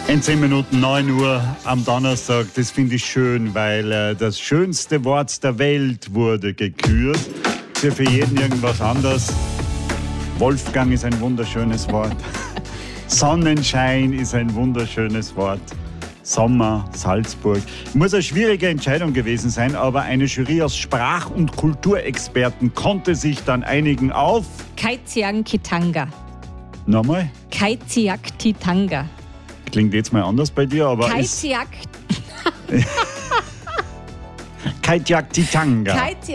In 10 Minuten 9 Uhr am Donnerstag, das finde ich schön, weil das schönste Wort der Welt wurde gekürt. Für jeden irgendwas anderes. Wolfgang ist ein wunderschönes Wort. Sonnenschein ist ein wunderschönes Wort. Sommer, Salzburg. Muss eine schwierige Entscheidung gewesen sein, aber eine Jury aus Sprach- und Kulturexperten konnte sich dann einigen auf... Kaitsiankitanga. Nochmal? Kaitsiaktitanga. Klingt jetzt mal anders bei dir, aber Kaitsiaktitanga.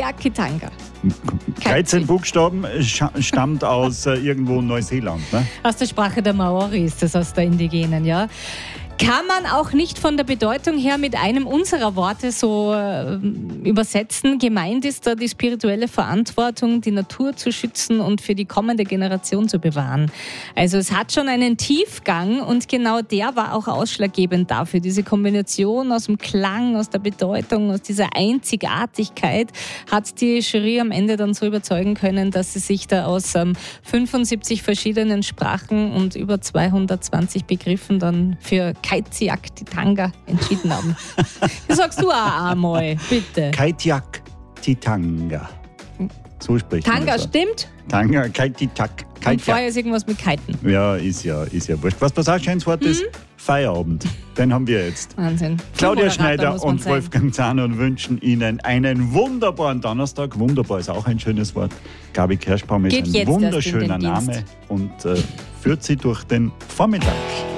13 Buchstaben, stammt aus irgendwo Neuseeland, ne? Aus der Sprache der Maori ist das, aus der Indigenen, ja. Kann man auch nicht von der Bedeutung her mit einem unserer Worte so übersetzen. Gemeint ist da die spirituelle Verantwortung, die Natur zu schützen und für die kommende Generation zu bewahren. Also es hat schon einen Tiefgang und genau der war auch ausschlaggebend dafür. Diese Kombination aus dem Klang, aus der Bedeutung, aus dieser Einzigartigkeit hat die Jury am Ende dann so überzeugen können, dass sie sich da aus 75 verschiedenen Sprachen und über 220 Begriffen dann für Kaitsiaktitanga entschieden haben. Das sagst du auch einmal, bitte. Kaitsiaktitanga. So spricht man Tanga das. Stimmt? Tanga, Kaititak. Und vorher ist irgendwas mit Kiten. Ja, ist ja wurscht. Was auch ein schönes Wort ist? Feierabend. Den haben wir jetzt. Wahnsinn. Claudia Schneider und Wolfgang Zahner wünschen Ihnen einen wunderbaren Donnerstag. Wunderbar ist auch ein schönes Wort. Gabi Kerschbaum ist ein wunderschöner Name und führt Sie durch den Vormittag.